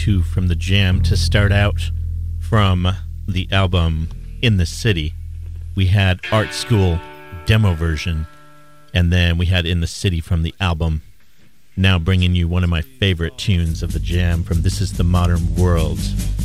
two from the Jam. To start out from the album In the City, we had Art School demo version, and then we had In the City from the album. Now bringing you one of my favorite tunes of the Jam from This Is the Modern World.